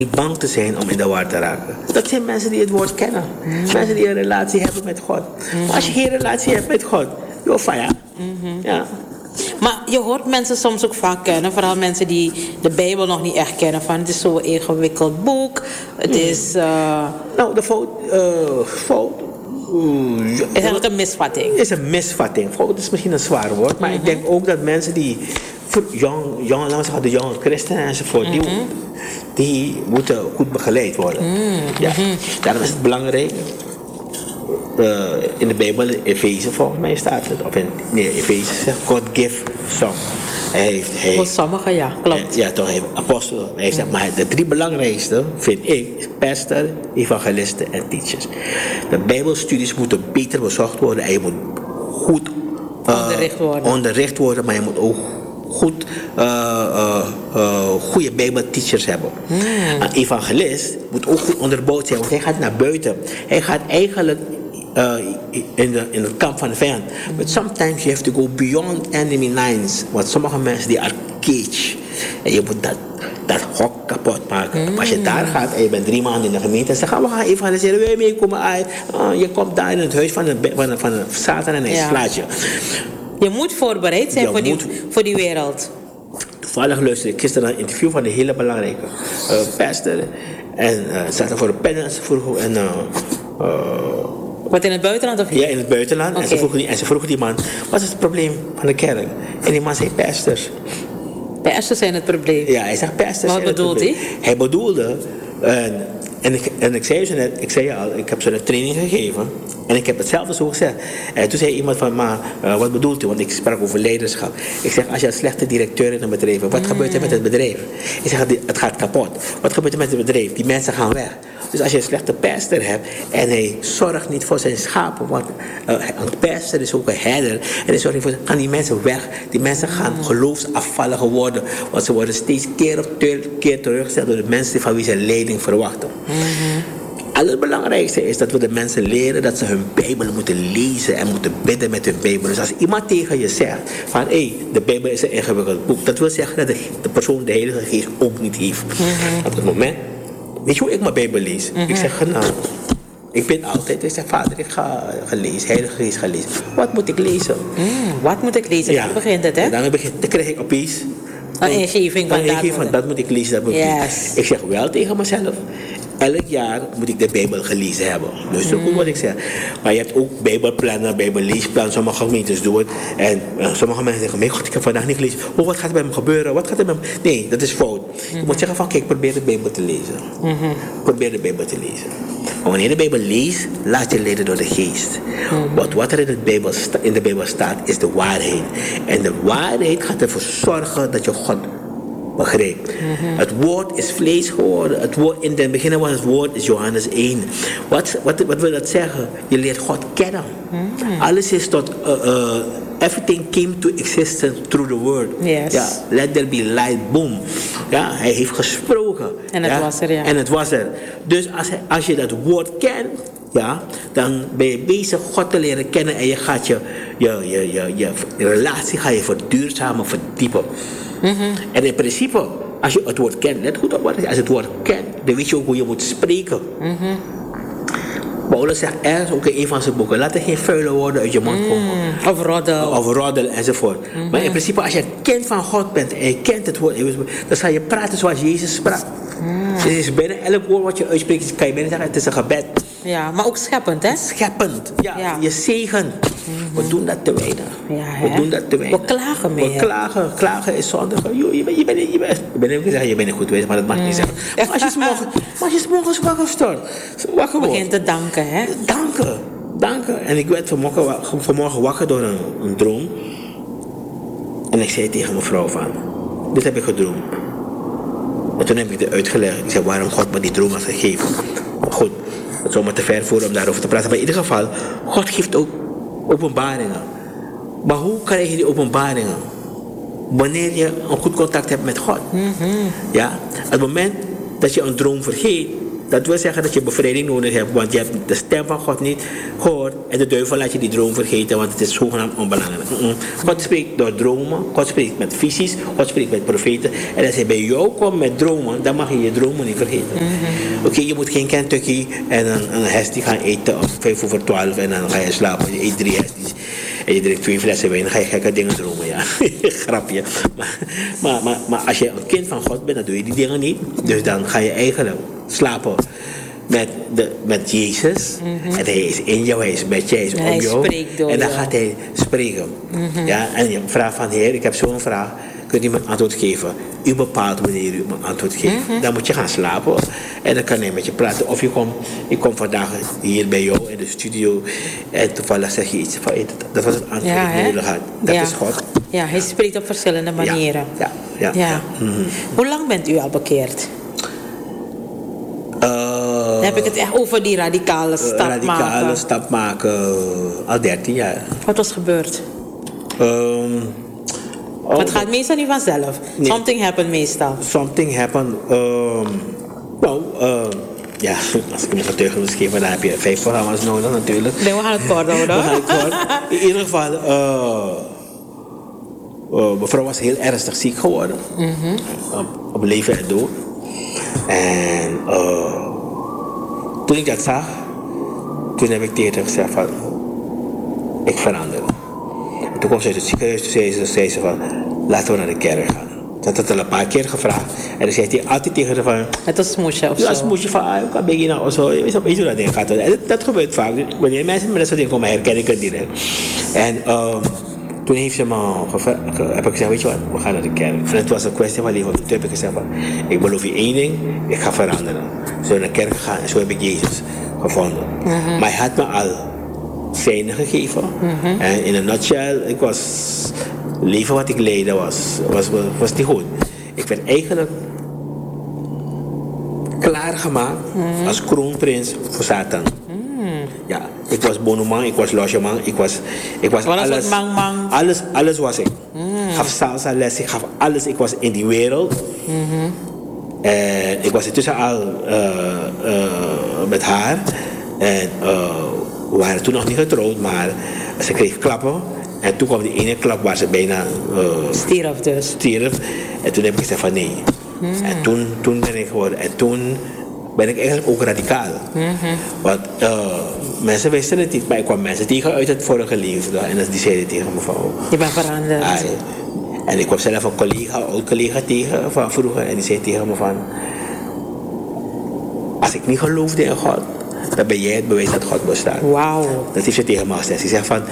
niet bang te zijn om in de war te raken. Dat zijn mensen die het woord kennen. Mensen die een relatie hebben met God. Maar als je geen relatie hebt met God, joh, fire. Ja. Maar je hoort mensen soms ook vaak kennen, vooral mensen die de Bijbel nog niet echt kennen, van het is zo'n ingewikkeld boek. Het is... Nou, de fout is eigenlijk een misvatting. Is een misvatting. Fout is misschien een zwaar woord, maar ik denk ook dat mensen die de jonge christenen enzovoort, die moeten goed begeleid worden. Ja. Daarom is het belangrijk. In de Bijbel, Efeze volgens mij staat het, of in Efeze zegt God give some. Voor sommigen, ja, klopt. Ja, toch, apostel. Hij zegt, maar de 3 belangrijkste, vind ik, is pastor, evangelisten en teachers. De Bijbelstudies moeten beter bezocht worden en je moet goed onderricht worden, maar je moet ook goed goede Bijbelteachers hebben. Een evangelist moet ook goed onderbouwd zijn, want hij gaat naar buiten. Hij gaat eigenlijk in het kamp van de vijand. But sometimes you have to go beyond enemy lines. Want sommige mensen die are caged. En je moet dat hok kapot maken. Als je daar gaat en je bent 3 maanden in de gemeente en ze gaan, we gaan evangeliseren, wil je meekomen? Je komt daar in het huis van de Satan en hij slaat je. Je moet voorbereid zijn voor die wereld. Toevallig luisterde ik gisteren naar een interview van een hele belangrijke pastor. En zat er voor een pen en wat, in het buitenland of? Ja, in het buitenland. Okay. En ze vroegen die man, wat is het probleem van de kerk? En die man zei, pastors. Pastors zijn het probleem? Ja, hij zegt pastors. Wat bedoelt hij? Hij bedoelde, en ik zei zo net, ik heb ze een training gegeven. En ik heb hetzelfde zo gezegd. En toen zei iemand van, maar wat bedoelt u? Want ik sprak over leiderschap. Ik zeg, als je een slechte directeur in een bedrijf hebt, wat gebeurt er met het bedrijf? Ik zeg, het gaat kapot. Wat gebeurt er met het bedrijf? Die mensen gaan weg. Dus als je een slechte pastor hebt en hij zorgt niet voor zijn schapen, want een pastor is ook een herder, en hij zorgt niet voor, gaan die mensen weg. Die mensen gaan geloofsafvalligen worden, want ze worden steeds keer op keer teruggesteld door de mensen van wie ze leiding verwachten. Het allerbelangrijkste is dat we de mensen leren dat ze hun Bijbel moeten lezen en moeten bidden met hun Bijbel. Dus als iemand tegen je zegt van de Bijbel is een ingewikkeld boek, dat wil zeggen dat de persoon de Heilige Geest ook niet heeft. Op het moment, weet je hoe ik mijn Bijbel lees? Ik zeg, nou, ik ben altijd, ik zeg, vader, ik ga lezen, Heilige Geest ga lezen. Wat moet ik lezen? Wat moet ik lezen? Ja. Dan begint het, hè? Dan krijg ik opeens een ingeving van dat moet ik lezen, dat moet ik lezen. Ik zeg wel tegen mezelf, elk jaar moet ik de Bijbel gelezen hebben. Dus dat is ook wat ik zeg. Maar je hebt ook Bijbelplannen, Bijbelleesplan. Sommige gemeentes doen het. En sommige mensen zeggen, mijn God, ik heb vandaag niet gelezen. Oh, wat gaat er met me gebeuren? Wat gaat er met me? Nee, dat is fout. Je moet zeggen van, kijk, probeer de Bijbel te lezen. Probeer de Bijbel te lezen. Maar wanneer je de Bijbel leest, laat je leiden door de geest. Want wat er in de Bijbel staat, is de waarheid. En de waarheid gaat ervoor zorgen dat je God begrijpt. Het woord is vlees geworden. Het woord, in het begin was het woord, is Johannes 1. Wat wil dat zeggen? Je leert God kennen. Alles is tot... everything came to existence through the word. Yes. Ja, let there be light, boom. Ja, hij heeft gesproken. En het was er, ja. En het was er. Dus als je dat woord kent, ja, dan ben je bezig God te leren kennen en je gaat je relatie ga je verduurzamen, verdiepen. En in principe, als je het woord kent, let goed op wat het is. Als je het woord kent, dan weet je ook hoe je moet spreken. Paulus zegt ergens ook in een van zijn boeken, laat er geen vuile woorden uit je mond komen. Of roddel enzovoort. Maar in principe, als je kind van God bent en je kent het woord, dan zal je praten zoals Jezus sprak. Dus is bijna elk woord wat je uitspreekt, kan je bijna zeggen, het is een gebed. Ja, maar ook scheppend, hè? Scheppend, ja. Je zegen. We doen dat te weinig. Ja, we doen dat te weinig. We klagen meer. Klagen is zondig. Je bent niet zeggen, je bent niet goed geweest, maar dat mag niet zeggen. Maar als je 's morgens wakker wordt. Begint te danken, hè? Danken. En ik werd vanmorgen wakker door een droom. En ik zei tegen mijn vrouw van, dit heb ik gedroomd. En toen heb ik het uitgelegd. Ik zei, waarom God me die droom had gegeven. Goed, het zou me te ver voeren om daarover te praten. Maar in ieder geval, God geeft ook openbaringen. Maar hoe krijg je die openbaringen? Wanneer je een goed contact hebt met God. Ja? Het moment dat je een droom vergeet, Dat wil zeggen dat je bevrijding nodig hebt, want je hebt de stem van God niet gehoord. En de duivel laat je die droom vergeten, want het is zogenaamd onbelangrijk. God spreekt door dromen, God spreekt met visies, God spreekt met profeten. En als hij bij jou komt met dromen, dan mag je je dromen niet vergeten. Oké, je moet geen Kentucky en een hestie gaan eten om 11:55 en dan ga je slapen. Je eet 3 hesties en je drinkt 2 flessen wijn, dan ga je gekke dingen dromen. Ja. Grapje. Maar als je een kind van God bent, dan doe je die dingen niet. Dus dan ga je eigenlijk slapen met Jezus. En hij is in jou, hij is met je, hij is om jou. En dan gaat hij spreken. Ja, en je vraagt van Heer, ik heb zo'n vraag. Kunt u me antwoord geven? U bepaalt wanneer u me antwoord geeft. Dan moet je gaan slapen. En dan kan hij met je praten. Of ik kom vandaag hier bij jou in de studio. En toevallig zeg je iets van, dat was het antwoord dat ik nodig had. Dat is God. Ja, hij spreekt op verschillende manieren. Ja. Hoe lang bent u al bekeerd? Dan heb ik het echt over die radicale stap maken. Al 13 jaar. Wat was gebeurd? Het gaat meestal niet vanzelf. Nee. Something happened meestal. Something happened. Ja, als ik me getuigenis geef, dan heb je 5 programma's nodig natuurlijk. Nee, we gaan het kort houden. We gaan het kort. In ieder geval, mevrouw was heel ernstig ziek geworden. Op leven en dood. En toen ik dat zag, toen heb ik tegen haar gezegd van, ik verander. En toen kwam ze uit het ziekenhuis, toen zei ze van, laten we naar de kerk gaan. Ze had het al een paar keer gevraagd. En dan zei hij altijd tegen haar van... Het was smoesje of zo? Ja, een smoesje van, kan ben je nou of zo. Je weet hoe dat ding gaat. En dat gebeurt vaak. Wanneer mensen met dat soort dingen komen, herken ik het direct. En toen heeft ze me heb ik gezegd, weet je wat, we gaan naar de kerk. En het was een kwestie van leven. Toen heb ik gezegd van, ik beloof je 1 ding, ik ga veranderen. Zo naar de kerk gaan en zo heb ik Jezus gevonden. Maar hij had me al seinen gegeven. En in een nutshell, het leven wat ik leidde was niet goed. Ik werd eigenlijk klaargemaakt als kroonprins voor Satan. Ja, ik was bonneman, ik was logeman, ik was alles. Alles was ik. Ik gaf salsa les, ik gaf alles. Ik was in die wereld. En ik was intussen al met haar. En we waren toen nog niet getrouwd, maar ze kreeg klappen. En toen kwam die ene klap waar ze bijna stierf. En toen heb ik gezegd van nee. En toen ben ik geworden. En toen ben ik eigenlijk ook radicaal. Want mensen wisten het niet, maar ik kwam mensen tegen uit het vorige leven. En die zeiden tegen me van... Je bent veranderd. En ik kwam zelf een oud-collega tegen van vroeger. En die zei tegen me van... Als ik niet geloofde in God, dan ben jij het bewijs dat God bestaat. Wauw. Dat heeft ze tegen me gezegd. Ze zegt van...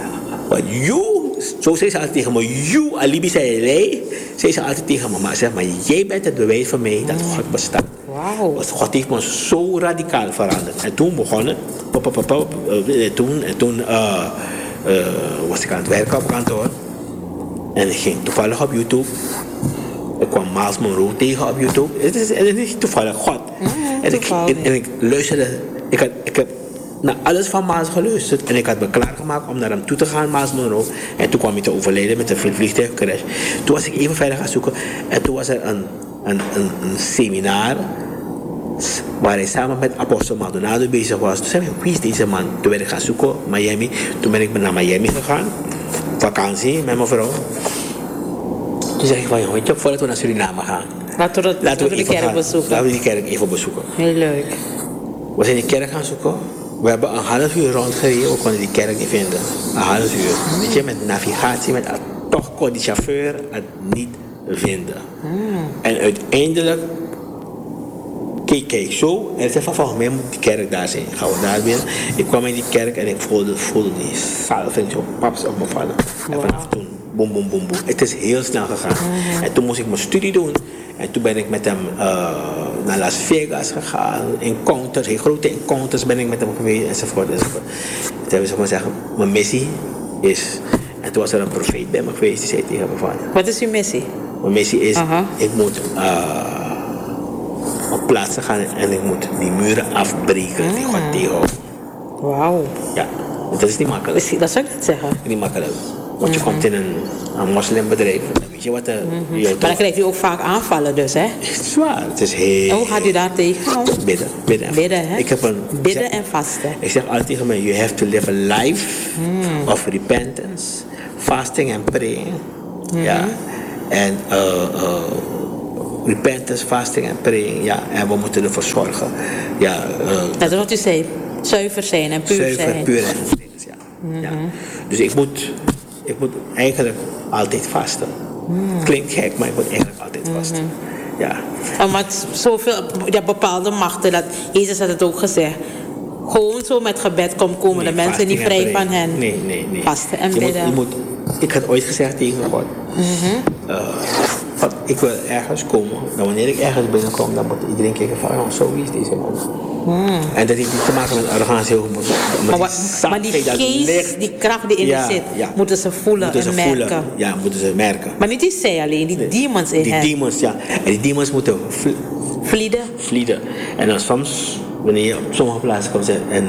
Zo zei ze altijd tegen me, you, alibi zei hij, zei ze altijd tegen me, maar zeg maar, jij bent het bewijs van mij dat God bestaat. Wauw. Want God heeft me zo radicaal veranderd. En toen begon het, toen was ik aan het werken op kantoor. En ik ging toevallig op YouTube. Ik kwam Miles Monroe tegen op YouTube. Het is niet toevallig, God. En ik luisterde, ik heb naar alles van Miles geluisterd. En ik had me klaargemaakt om naar hem toe te gaan, Miles Monroe. En toen kwam hij te overlijden met een vliegtuigcrash. Toen was ik even verder gaan zoeken. En toen was er een seminar waar hij samen met Apostel Maldonado bezig was. Toen zei ik, wie is deze man? Toen ben ik gaan zoeken, Miami. Toen ben ik naar Miami gegaan. Vakantie met mijn vrouw. Toen zei ik van, weet je, voordat we naar Suriname gaan. Laten we de kerk bezoeken. Laten we die kerk even bezoeken. Heel leuk. We zijn die kerk gaan zoeken. We hebben een half uur rondgereden, we konden die kerk niet vinden. Een half uur. Weet je, met navigatie, toch kon die chauffeur het niet vinden. En uiteindelijk keek ik zo en ik zei van, volgens mij moet die kerk daar zijn. Gaan we daar binnen. Ik kwam in die kerk en ik voelde die salving zo paps op me vallen. En vanaf toen, boem, boem, boem, boem. Het is heel snel gegaan. En toen moest ik mijn studie doen. En toen ben ik met hem naar Las Vegas gegaan. Encounters, heel grote encounters ben ik met hem geweest enzovoort. Toen hebben ze gezegd, mijn missie is... En toen was er een profeet bij me geweest, die zei tegen me van... Wat is uw missie? Mijn missie is, ik moet op plaatsen gaan en ik moet die muren afbreken die God tegenhoudt. Wauw. Ja, dat is niet makkelijk. Dat zou ik niet zeggen. Niet makkelijk. Want je komt in een moslimbedrijf, dan weet Weet je wat Maar dan krijgt u ook vaak aanvallen dus, hè? Het is zwaar. Het is heel... En hoe gaat u daar tegen? Bidden, hè? Ik heb bidden en vasten. Ik zeg altijd tegen mij, you have to live a life of repentance, fasting and praying. Ja. En repentance, fasting en praying. Ja. En we moeten ervoor zorgen. Ja, dat is wat u zei. Zuiver zijn en puur zijn. Zuiver, puur en ja. Ja. Dus ik moet eigenlijk altijd vasten. Klinkt gek, maar ik moet eigenlijk altijd vasten. Ja. Omdat zoveel, bepaalde machten, dat Jezus had het ook gezegd. Gewoon zo met gebed komen de mensen niet vrij van hen. Nee. Vasten en bidden. Ik had ooit gezegd tegen God. Ik wil ergens komen. Nou, wanneer ik ergens binnenkom, dan moet iedereen kijken van, zo wie is deze man. En dat heeft niet te maken met arrogantie. Maar die geest, die kracht die in je zit, moeten ze voelen en merken. Ja, moeten ze merken. Maar niet die zij alleen, die demons in hen. Die demons, ja. En die demons moeten vlieden. En dan soms, wanneer je op sommige plaatsen komt en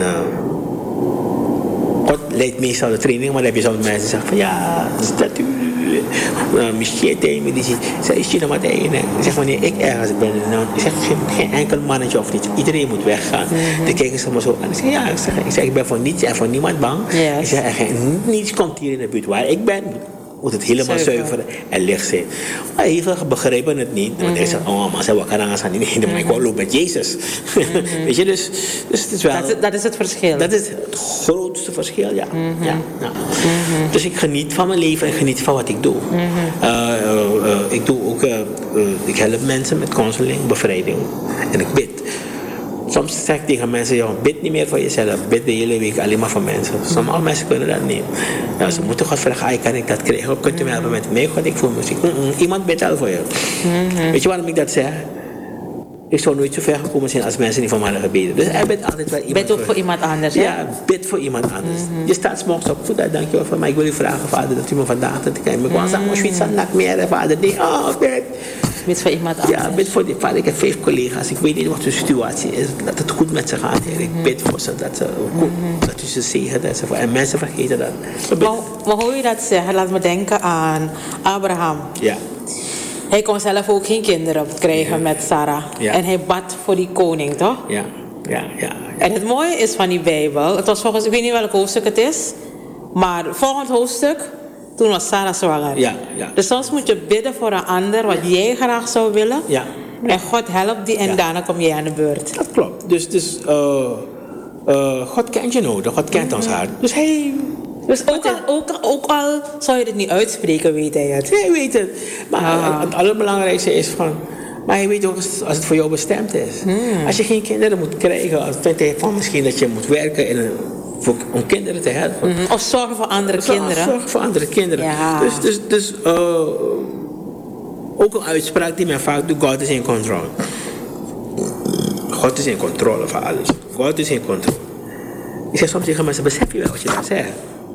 God leidt meestal de training, maar dan heb je soms mensen die zeggen van ja, dat u. Misschien tegen me die zei, is je nog wat tegen? Ik zeg, wanneer ik ergens ben, ik zeg, geen enkel mannetje of niet. Iedereen moet weggaan. Dan kijken ze me zo aan. Ik zeg, ik ben voor niets en voor niemand bang. Yes. Ik zeg, niets komt hier in de buurt waar ik ben. Moet het helemaal zuiver en licht zijn. Maar heel veel begrijpen het niet. Want hij zegt, oh man, ze gaan gaan niet. Maar ik wil lopen met Jezus. Weet je, dus het is wel... Dat is het verschil. Dat is het grootste verschil, ja. Dus ik geniet van mijn leven en geniet van wat ik doe. Ik doe ook... ik help mensen met counseling, bevrijding. En ik bid. Soms zeg ik tegen mensen, joh, bid niet meer voor jezelf. Bid de hele week alleen maar voor mensen. Sommige mensen kunnen dat niet. Ja, ze moeten God vragen, kan ik dat krijgen? Of kunt u me helpen met mij? God, ik voel muziek. Iemand bidt al voor je. Weet je waarom ik dat zeg? Ik zou nooit zo ver gekomen zijn als mensen niet voor mij hadden gebeden. Dus hij bidt altijd wel iemand. Bid ook voor iemand anders, hè? Ja, bid voor iemand anders. Je staat 's morgens op, goed, dank je wel voor mij. Ik wil u vragen, vader, dat u me vandaag te kijken. Ik wil zeggen, zoiets aan nak meer, vader. Nee, bid. Bid voor iemand anders. Ja, bid voor die vader. Ik heb 5 collega's. Ik weet niet wat de situatie is. Dat het goed met ze gaat. Ik bid voor ze. Dat u ze zegent. En mensen vergeten dat. Maar hoe je dat zeggen, laat me denken aan Abraham. Ja. Hij kon zelf ook geen kinderen krijgen met Sarah. Ja. En hij bad voor die koning, toch? Ja. En het mooie is van die Bijbel, het was volgens, ik weet niet welk hoofdstuk het is, maar volgend hoofdstuk, toen was Sarah zwanger. Ja. Dus soms moet je bidden voor een ander wat jij graag zou willen. Ja. En God helpt die en daarna kom jij aan de beurt. Dat klopt. Dus God kent je nodig, God kent ons hart. Dus hij... Dus ook al zou je het niet uitspreken, weet hij het. Hij weet het. Maar het allerbelangrijkste is van... Maar hij weet ook als het voor jou bestemd is. Als je geen kinderen moet krijgen... vindt hij van misschien dat je moet werken om kinderen te helpen. Of zorgen voor andere kinderen. Zorgen voor andere kinderen. Ja. Dus ook een uitspraak die men vaak doet... God is in controle. God is in controle van alles. God is in controle. Ik zeg soms tegen mensen, besef je wel wat je dat zegt?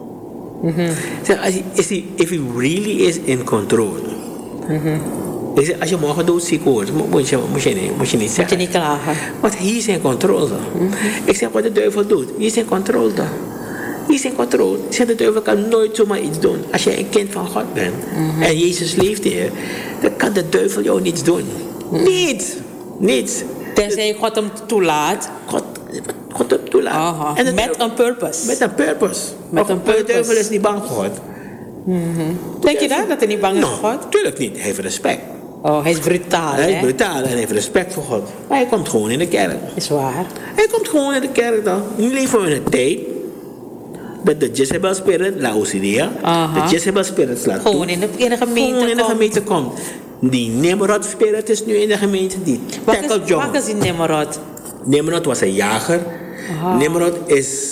If he really is in control. Ik zeg, als je morgen doodziek wordt, moet je niet zeggen. Moet je niet klagen. Want hij is in controle. Ik zeg, wat de duivel doet, hij is in controle. Hij is in controle. Ik zeg, de duivel kan nooit zomaar iets doen. Als je een kind van God bent en Jezus leeft in je, dan kan de duivel jou niets doen. Niets. Tenzij God hem toelaat. God hem toelaat. En met een purpose. Met een purpose. De duivel is niet bang voor God. Denk je dat hij niet bang is voor God? Tuurlijk niet. Hij heeft respect. Hij is brutaal. Hij is brutaal en hij heeft respect voor God. Maar hij komt gewoon in de kerk. Is waar. Hij komt gewoon in de kerk dan. Nu leven we in een tijd dat de Jezebel Spirit, Laodicea, de Jezebel Spirit slaat toe. Gewoon in de gemeente gewoon in de gemeente komt. Die Nimrod Spirit is nu in de gemeente. Die tackle John. Wat is die Nimrod? Nimrod was een jager. Nimrod is...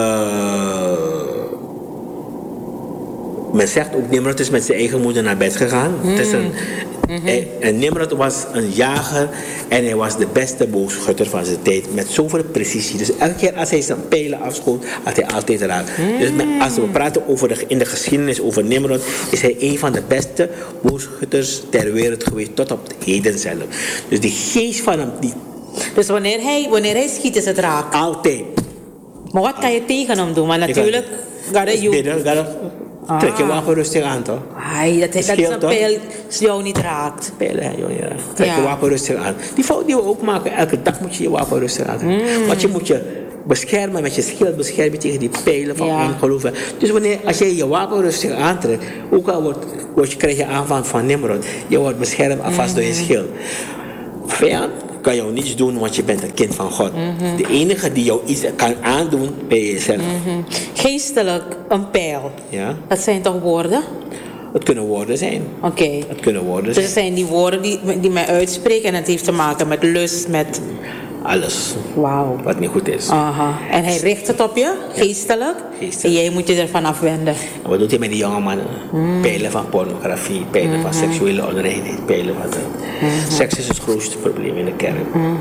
men zegt ook, Nimrod is met zijn eigen moeder naar bed gegaan. Het is en Nimrod was een jager en hij was de beste boogschutter van zijn tijd met zoveel precisie. Dus elke keer als hij zijn pijlen afschoot, had hij altijd raak. Dus als we praten in de geschiedenis over Nimrod, is hij een van de beste boogschutters ter wereld geweest tot op het heden zelf. Dus die geest van hem, dus wanneer hij schiet, is het raak? Altijd. Maar wat kan je tegen hem doen? Maar natuurlijk, Trek je wapen rustig aan, toch? Ai, dat is een pijl die jou niet raakt. Pijl, hè, joh, ja. Trek je wapen rustig aan. Die fout die we ook maken, elke dag moet je je wapen rustig aan. Want je moet je beschermen met je schild, beschermen tegen die pijlen van ongeloof. Dus als je je wapen rustig aantrekt, ook al krijg je aanval van Nimrod, je wordt beschermd alvast door je schild. Vijand kan jou niets doen, want je bent een kind van God. De enige die jou iets kan aandoen, ben je jezelf. Geestelijk een pijl. Ja? Dat zijn toch woorden? Het kunnen woorden zijn. Oké. Het kunnen woorden Dus zijn. het zijn die woorden die mij uitspreken en het heeft te maken met lust, met... Alles. Wauw. Wat niet goed is. Aha. En hij richt het op je, geestelijk. En jij moet je ervan afwenden. En wat doet hij met die jonge mannen? Pijlen van pornografie, pijlen van seksuele onreinheid, pijlen van... Seks is het grootste probleem in de kerk.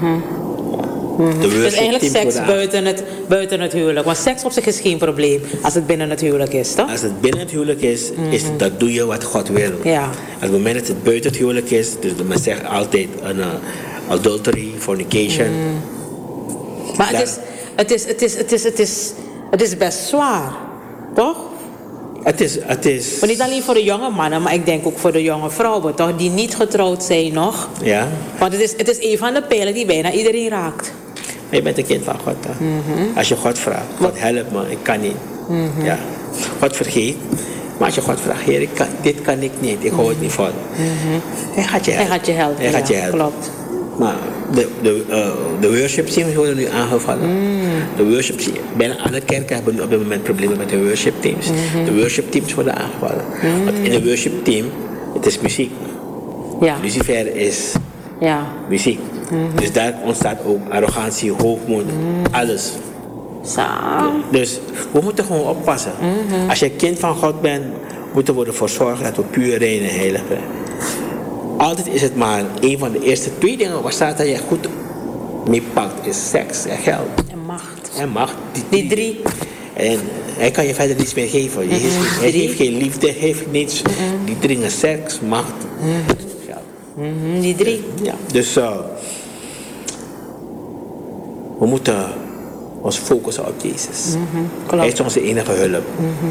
Dus eigenlijk seks buiten het huwelijk. Want seks op zich is geen probleem als het binnen het huwelijk is, toch? Als het binnen het huwelijk is, dat doe je wat God wil. Ja. Op het moment dat het buiten het huwelijk is, dus men zegt altijd een adultery, fornication. Maar het is best zwaar, toch? Het is... Maar niet alleen voor de jonge mannen, maar ik denk ook voor de jonge vrouwen, toch? Die niet getrouwd zijn nog. Ja. Want het is een van de pijlen die bijna iedereen raakt. Maar je bent een kind van God. Als je God vraagt, God help me, ik kan niet. Ja. God vergeet. Maar als je God vraagt, Heer, dit kan ik niet, ik hou het niet van. Hij gaat je helpen. Hij gaat je helpen. Klopt. Maar de worship teams worden nu aangevallen. De worship teams, bijna alle kerken hebben nu op dit moment problemen met de worship teams. De worship teams worden aangevallen. Want in de worship team, het is muziek. Ja. Lucifer is muziek. Dus daar ontstaat ook arrogantie, hoogmoed, alles. Zo. Dus we moeten gewoon oppassen. Als je kind van God bent, moeten we ervoor zorgen dat we puur, rein en heilig zijn. Altijd is het maar een van de eerste twee dingen waar staat dat je goed mee pakt, is seks en geld. En macht. Die drie. En hij kan je verder niets meer geven. Hij heeft geen liefde, hij heeft niets. Die dringen seks, macht, geld. Die drie. Ja. Dus we moeten ons focussen op Jezus. Hij is onze enige hulp.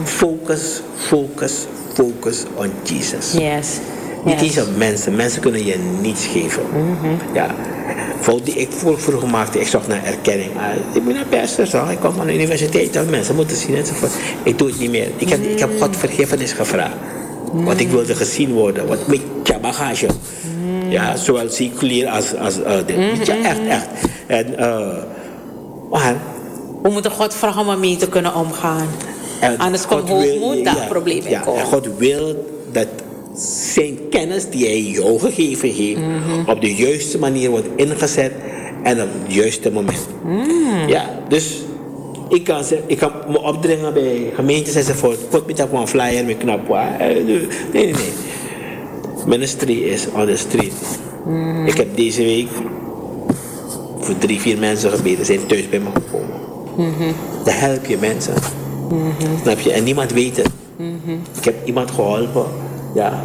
Focus on Jesus. Yes. Niet eens op mensen. Mensen kunnen je niets geven. Ja. Die ik vroeger maakte, ik zocht naar erkenning. Ik ben een pastor, ik kom van de universiteit. Mensen moeten zien enzovoort. Ik doe het niet meer. Ik heb God vergiffenis gevraagd. Want ik wilde gezien worden. Wat met je bagage. Ja, zowel seculier als echt. En, maar we moeten God vragen om mee te kunnen omgaan. Anders komt hoogmoed daar probleem in komen. En God wil dat zijn kennis die hij jou gegeven heeft, op de juiste manier wordt ingezet en op het juiste moment. Ja, dus ik kan me opdringen bij gemeentes enzovoort. Put me op een flyer met knap. Nee. Ministry is on the street. Ik heb deze week voor 3-4 mensen gebeden, zijn thuis bij me gekomen. Dan help je mensen. Snap je? En niemand weet het. Ik heb iemand geholpen. Ja,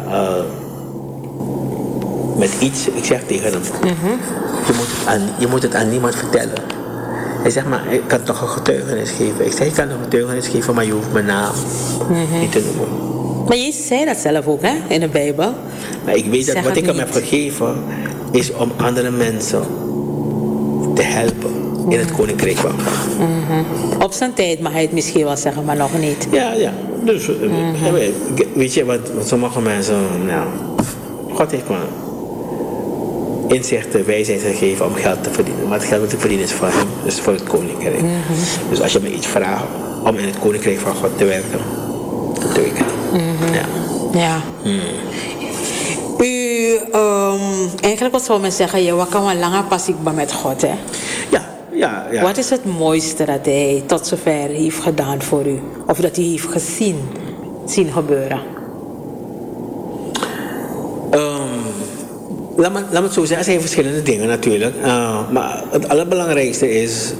met iets, ik zeg tegen hem, je moet het aan niemand vertellen. Hij zegt, maar ik kan toch een getuigenis geven? Ik zeg, ik kan een getuigenis geven, maar je hoeft mijn naam niet te noemen. Maar Jezus zei dat zelf ook, hè, in de Bijbel. Maar ik weet dat wat ik hem heb gegeven, is om andere mensen te helpen in het koninkrijk van God. Op zijn tijd mag hij het misschien wel zeggen, maar nog niet. Ja. Dus, weet je wat sommige mensen, God heeft me inzichten, wijsheid gegeven om geld te verdienen. Maar het geld te verdienen is voor hem, dus voor het koninkrijk. Dus als je me iets vraagt om in het koninkrijk van God te werken, dat doe ik het. Ja. U, eigenlijk wat zou men zeggen, je kan wel langer passie met God, hè? Ja. Wat is het mooiste dat hij tot zover heeft gedaan voor u? Of dat hij heeft zien gebeuren? Laat me het zo zeggen, er zijn verschillende dingen natuurlijk. Maar het allerbelangrijkste is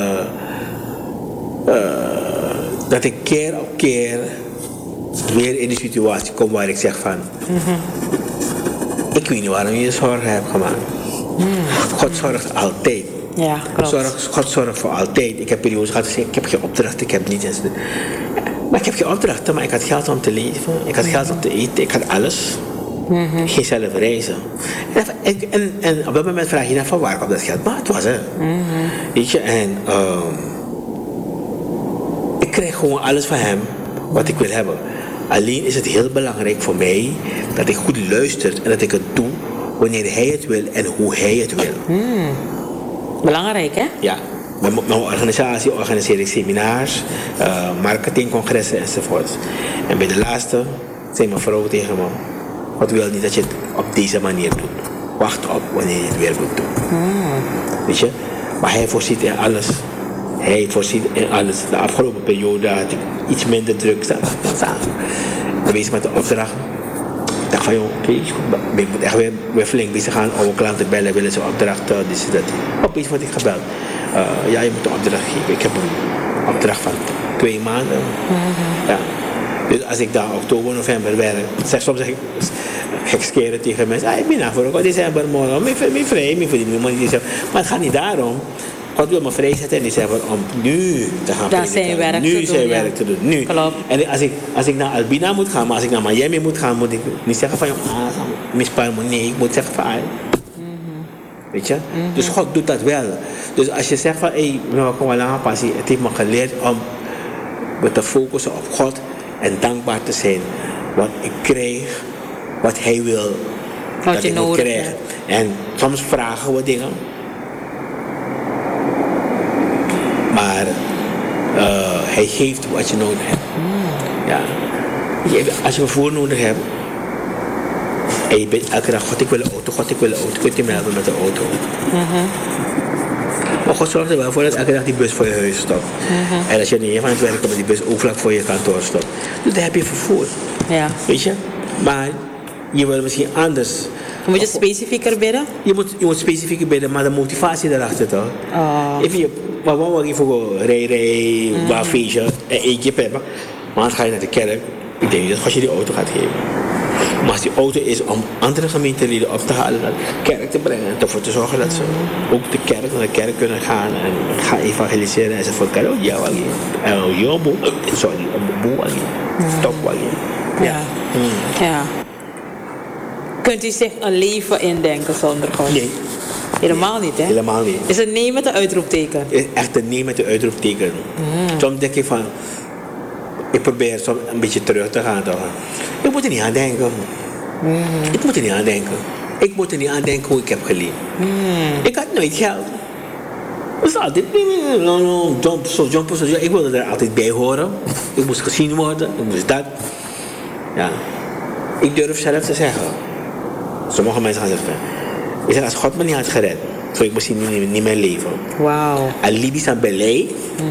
dat ik keer op keer weer in die situatie kom waar ik zeg van... Ik weet niet waarom je zorgen hebt gemaakt. God zorgt altijd. Ja, klopt. God zorgt voor altijd. Ik heb periodes gehad, ik heb geen opdracht, ik heb niet eens... Maar ik heb geen opdrachten, maar ik had geld om te leven. Ik had geld om te eten. Ik had alles. Geen zelf reizen. En op dat moment vraag je dan van waar komt dat geld? Maar het was er. Weet je, en ik kreeg gewoon alles van hem wat ik wil hebben. Alleen is het heel belangrijk voor mij dat ik goed luister en dat ik het doe wanneer hij het wil en hoe hij het wil. Belangrijk, hè? Ja. Mijn organisatie organiseer ik seminars, marketingcongressen enzovoort. En bij de laatste zei mijn vrouw tegen me: God wil niet dat je het op deze manier doet. Wacht op wanneer je het weer moet doen. Weet je? Maar hij voorziet in alles. Hij voorziet in alles. De afgelopen periode had ik iets minder druk dan bezig met de opdracht. Ik dacht van joh, oké, ik moet echt weer flink bezig gaan. Oude klanten bellen, willen ze opdrachten, dus dat. Opeens word ik gebeld. Ja, je moet een opdracht geven. Ik heb een opdracht van 2 maanden. Ja. Dus als ik dan oktober, november werk, soms zeg ik gekskeren tegen mensen. Ik ben naar voor ook december morgen. Ik vrij, ik verdien mijn december. Maar het gaat niet daarom. God wil me vrijzetten in december om nu te gaan prediken. Nu zijn werk te doen. Nu. Klopt. En als ik naar Albina moet gaan, maar als ik naar Miami moet gaan, moet ik niet zeggen van nee, ik moet zeggen van weet je? Dus God doet dat wel. Dus als je zegt van we komen lange passie, het heeft me geleerd om me te focussen op God en dankbaar te zijn. Want ik krijg wat hij wil dat ik moet krijgen. En soms vragen we dingen. Maar hij geeft wat je nodig hebt. Ja. Als je vervoer nodig hebt en je bent elke dag, God ik wil een auto, God ik wil een auto, kunt je me helpen met de auto. Maar God zorgt er wel voor dat elke dag die bus voor je huis stopt. En als je niet van het werk komt, dat die bus ook vlak voor je kantoor stopt. Dus dan heb je vervoer. Ja. Weet je? Maar je wil misschien anders. Moet je specifieker bidden? Je moet specifieker bidden, maar de motivatie erachter toch? Maar wat je voor rij, waar feestje en eentje peppen. Maar dan ga je naar de kerk. Ik denk niet dat God je die auto gaat geven. Maar als die auto is om andere gemeenteleden op te halen, naar de kerk te brengen en ervoor te zorgen dat ze ook naar de kerk kunnen gaan en gaan evangeliseren en ze voor elkaar. Ja, sorry, stop. Ja. Ja. Kunt u zich een leven indenken zonder God? Nee. Helemaal niet, hè? Helemaal niet. Is een nee met een uitroepteken? Echt een nee met een uitroepteken. Soms denk ik van, ik probeer soms een beetje terug te gaan. Toch? Ik moet er niet aan denken. Ik moet er niet aan denken. Ik moet er niet aan denken hoe ik heb geleefd. Ik had nooit geld. Dat is altijd, ik wilde er altijd bij horen. Ik moest gezien worden, ik moest dat. Ja. Ik durf zelf te zeggen. Sommige mensen gaan zeggen, ik zeg, als God me niet had gered, zou ik misschien niet meer leven. Wauw. Alibi's aan beleid.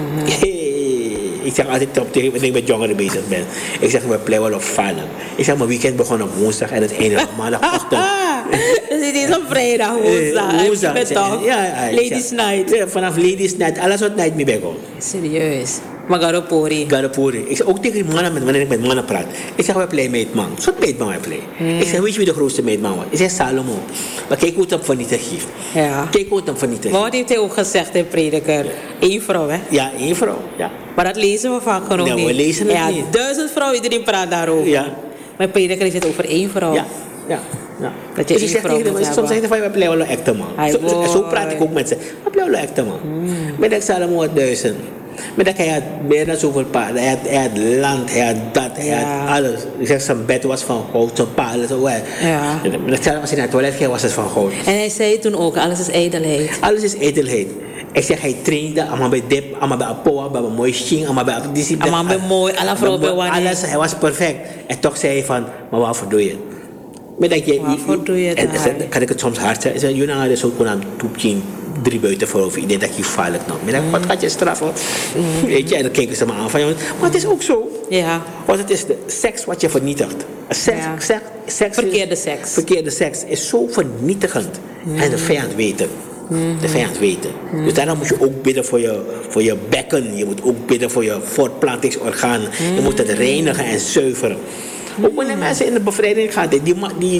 Ik zeg altijd tegen wanneer ik met jongeren bezig ben. Ik zeg, we play wel op vallen. Ik zeg, mijn weekend begon op woensdag en het eindigt op maandagochtend. Dus het is op vrijdag, woensdag. Je toch? Ladies Night. Ja, vanaf Ladies Night, alles wat night mee begon. Serieus. Maar Garapori. Ik zeg ook tegen mannen, wanneer ik met mannen praat. Ik zeg, we play meetman. Zo'n meetman wij play. Ik zeg, weet je wie de grootste meetman was? Ik zeg, Salomo. Maar kijk hoe het hem vernietigd heeft. Ja. Kijk hoe het hem vernietigd heeft. Maar wat heeft hij ook gezegd in Prediker? 1 vrouw, hè? Ja, 1 vrouw. Ja. Maar dat lezen we vaak genoeg niet. We lezen het niet. 1000 vrouwen, iedereen praat daarover. Ja. Maar Prediker heeft het over 1 vrouw. Ja. Dat je dus soms zeg je van, we blijven wel echte man. Zo praat ik ook met ze. We blijven wel echte man. Met ik Salomo 1000. Maar dat hij had bijna zoveel paarden. Hij had land, hij had dat, hij had alles. Ik zeg, zijn bed was van goud, zijn paarden zo. Ja. Als hij naar het toilet ging, was het van goud. En hij zei toen ook, alles is ijdelheid. Alles is ijdelheid. Ik zeg, hij trainde, allemaal bij dip, allemaal bij apoa, bij mooi ching, allemaal bij discipline. Allemaal bij mooi, alle vrouwen bij wanneer. Alles, hij was perfect. En toch zei hij van, maar waarvoor doe je het? Maar denk je, waarvoor doe je het? En kan ik het soms hard zeggen? Ik zeg, jullie hadden zo kunnen toepje 3 buiten voor over. Ik denk dat je veilig nog. Maar wat gaat je straffen? Weet je, en dan kijken ze me aan van, maar het is ook zo. Ja. Want het is de seks wat je vernietigt. Verkeerde seks is zo vernietigend. En de vijand weet het. De vijand weten. Dus daarom moet je ook bidden voor je bekken. Je moet ook bidden voor je voortplantingsorgaan. Je moet het reinigen en zuiveren. Ook wanneer mensen in de bevrijding gaan, die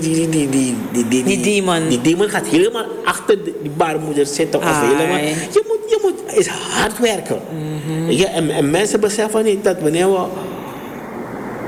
demon gaat helemaal achter die baarmoeder zitten. Of helemaal, je moet is hard werken. Ja, en mensen beseffen niet dat wanneer we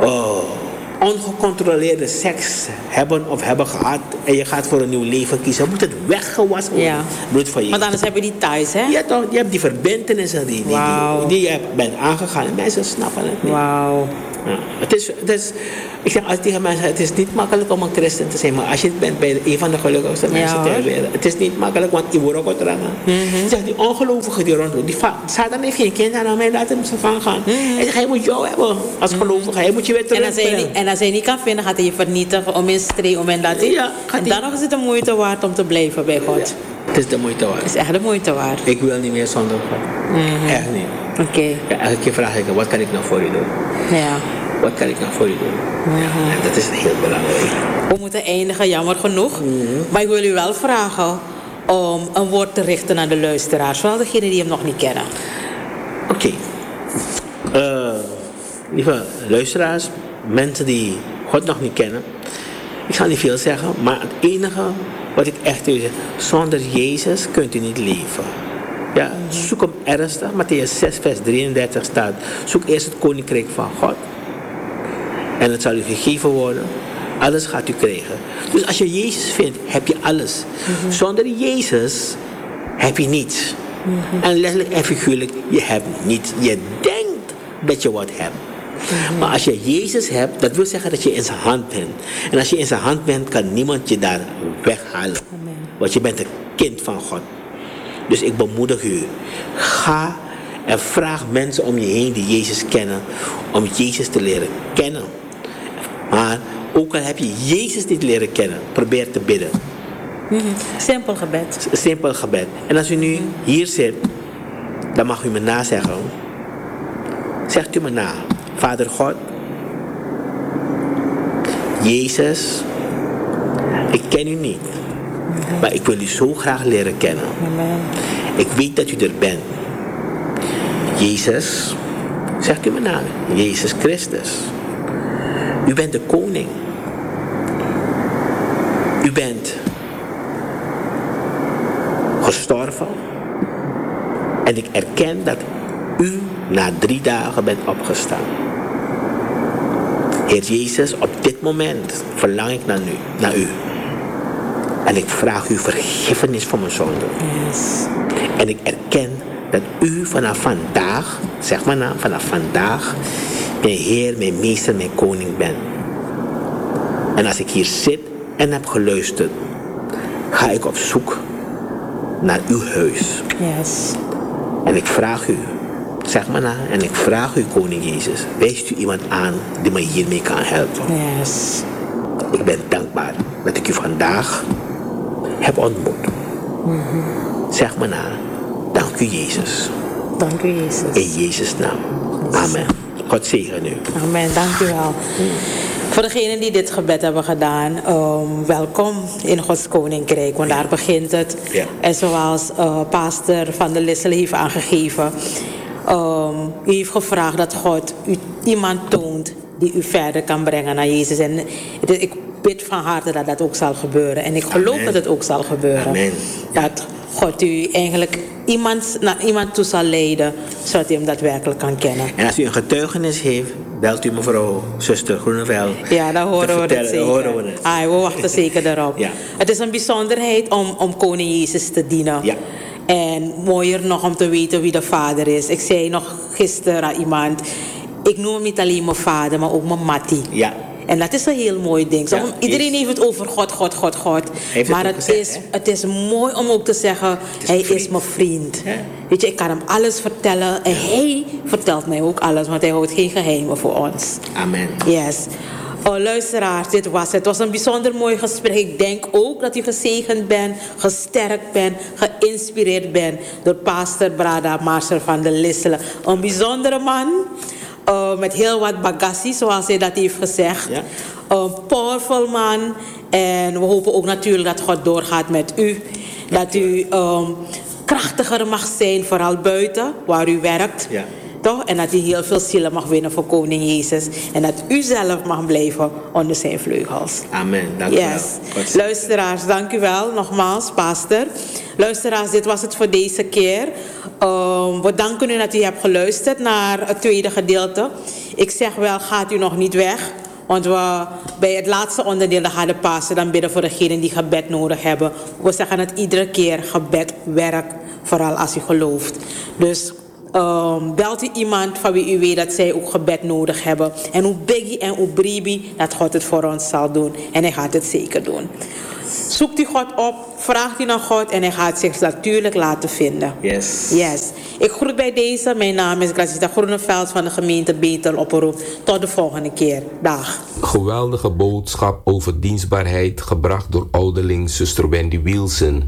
ongecontroleerde seks hebben of hebben gehad en je gaat voor een nieuw leven kiezen, moet het weggewassen worden. Ja. Bloed van je. Want anders heb je die thuis, hè? Ja, toch? Je hebt die verbintenissen die je bent aangegaan en mensen snappen het niet. Wauw. Ja. Ik zeg altijd tegen mensen, het is niet makkelijk om een christen te zijn, maar als je bent bij een van de gelukkigste mensen ter wereld, het is niet makkelijk, want je wordt ook wat Zeg, die ongelovigen die rondlopen, Satan heeft geen kinderen aan mij, laten hem ze van gaan. Hij zegt, hij moet jou hebben als gelovige, hij moet je weer terugbrengen. En als hij niet kan vinden, gaat hij je vernietigen om in stree, om en dat. En dan nog is het de moeite waard om te blijven bij God. Ja, het is de moeite waard. Het is echt de moeite waard. Ik wil niet meer zonder God. Echt niet. Oké. Ja, elke keer vraag ik hem, wat kan ik nou voor je doen? Ja. Wat kan ik nou voor je doen? En dat is heel belangrijk. We moeten eindigen, jammer genoeg. Maar ik wil u wel vragen om een woord te richten aan de luisteraars. Vooral degenen die hem nog niet kennen. Oké. Lieve luisteraars, mensen die God nog niet kennen. Ik zal niet veel zeggen, maar het enige wat ik echt wil zeggen, zonder Jezus kunt u niet leven. Ja, zoek hem ernstig. Mattheüs 6 vers 33 staat, zoek eerst het koninkrijk van God. En het zal u gegeven worden. Alles gaat u krijgen. Dus als je Jezus vindt, heb je alles. Zonder Jezus heb je niets. En letterlijk en figuurlijk, je hebt niets. Je denkt dat je wat hebt. Maar als je Jezus hebt, dat wil zeggen dat je in zijn hand bent. En als je in zijn hand bent, kan niemand je daar weghalen. Want je bent een kind van God. Dus ik bemoedig u. Ga en vraag mensen om je heen die Jezus kennen, om Jezus te leren kennen. Maar ook al heb je Jezus niet leren kennen, probeer te bidden. Simpel gebed. Simpel gebed. En als u nu hier zit, dan mag u me nazeggen. Zegt u me na. Vader God, Jezus, ik ken u niet, maar ik wil u zo graag leren kennen. Amen. Ik weet dat u er bent. Jezus, zegt u me na. Jezus Christus. U bent de koning. U bent gestorven. En ik erken dat u na 3 dagen bent opgestaan. Heer Jezus, op dit moment verlang ik naar u. En ik vraag u vergiffenis voor mijn zonden. Yes. En ik erken dat u vanaf vandaag, zeg maar nou, vanaf vandaag, mijn Heer, mijn Meester, mijn Koning bent. En als ik hier zit en heb geluisterd, ga ik op zoek naar uw huis. Yes. En ik vraag u, zeg maar na, en ik vraag u, Koning Jezus, wijst u iemand aan die me hiermee kan helpen. Yes. Ik ben dankbaar dat ik u vandaag heb ontmoet. Zeg maar na, dank u Jezus. Dank u, Jezus. In Jezus' naam. Amen. God zegen u. Amen, dank u wel. Voor degenen die dit gebed hebben gedaan, welkom in Gods Koninkrijk, want daar begint het. Ja. En zoals pastor Van der Lissel heeft aangegeven, u heeft gevraagd dat God u iemand toont die u verder kan brengen naar Jezus. En ik bid van harte dat dat ook zal gebeuren. En ik geloof Amen. dat het ook zal gebeuren. Amen. Dat God u eigenlijk naar iemand toe zal leiden, zodat u hem daadwerkelijk kan kennen. En als u een getuigenis heeft, belt u mevrouw, zuster Groeneveld. Ja, dan horen we het zeker. Horen we het. We wachten zeker erop. Ja. Het is een bijzonderheid om Koning Jezus te dienen. Ja. En mooier nog om te weten wie de Vader is. Ik zei nog gisteren aan iemand, ik noem hem niet alleen mijn vader, maar ook mijn mattie. Ja. En dat is een heel mooi ding. Ja, iedereen heeft het over God. Heeft Maar het ook gezegd, het is mooi om ook te zeggen, hij is mijn vriend. Ja. Weet je, ik kan hem alles vertellen. En hij vertelt mij ook alles, want hij houdt geen geheimen voor ons. Amen. Yes. Luisteraars, dit was het. Het was een bijzonder mooi gesprek. Ik denk ook dat u gezegend bent, gesterkt bent, geïnspireerd bent door pastor Brada Marcel van der Lisselen. Een bijzondere man. Met heel wat bagassie, zoals hij dat heeft gezegd. Ja. Een powerful man. En we hopen ook natuurlijk dat God doorgaat met u. Dat u krachtiger mag zijn, vooral buiten, waar u werkt. Ja. Toch? En dat u heel veel zielen mag winnen voor Koning Jezus. En dat u zelf mag blijven onder zijn vleugels. Amen. Dank u wel. Yes. God. Luisteraars, dank u wel. Nogmaals, pastor. Luisteraars, dit was het voor deze keer. We danken u dat u hebt geluisterd naar het tweede gedeelte. Ik zeg wel, gaat u nog niet weg. Want bij het laatste onderdeel gaat de pastor dan bidden voor degenen die gebed nodig hebben. We zeggen het iedere keer, gebed werkt, vooral als u gelooft. Dus belt u iemand van wie u weet dat zij ook gebed nodig hebben. En hoe biggie en hoe bribi dat God het voor ons zal doen. En hij gaat het zeker doen. Zoekt u God op, vraagt u naar God en hij gaat zich natuurlijk laten vinden. Yes. Ik groet bij deze. Mijn naam is Gracita Groeneveld van de gemeente Bethel Opperoep. Tot de volgende keer. Dag. Geweldige boodschap over dienstbaarheid gebracht door ouderling zuster Wendy Wilson.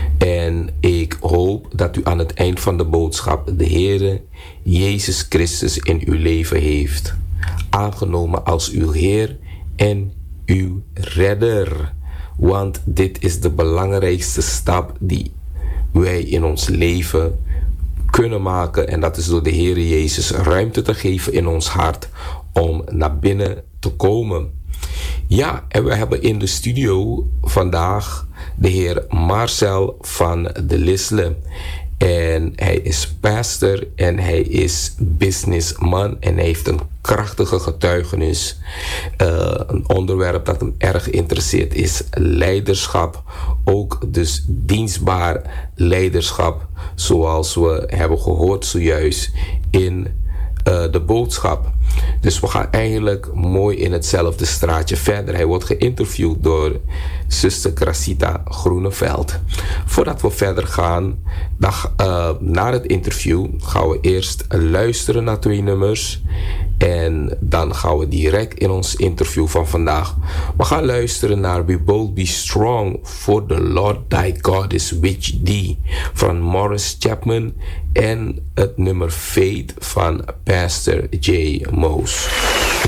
En ik hoop dat u aan het eind van de boodschap de Heere Jezus Christus in uw leven heeft aangenomen als uw Heer en uw Redder. Want dit is de belangrijkste stap die wij in ons leven kunnen maken. En dat is door de Heer Jezus ruimte te geven in ons hart om naar binnen te komen. Ja, en we hebben in de studio vandaag de heer Marcel van de Lisle. En hij is pastor en hij is businessman en hij heeft een krachtige getuigenis. Een onderwerp dat hem erg interesseert is leiderschap. Ook dus dienstbaar leiderschap, zoals we hebben gehoord zojuist in de boodschap. Dus we gaan eigenlijk mooi in hetzelfde straatje verder. Hij wordt geïnterviewd door zuster Gracita Groeneveld. Voordat we verder gaan, naar het interview, gaan we eerst luisteren naar 2 nummers. En dan gaan we direct in ons interview van vandaag. We gaan luisteren naar Be Bold, Be Strong, for the Lord Thy God is with thee van Morris Chapman. En het nummer Faith van Pastor J. Moos.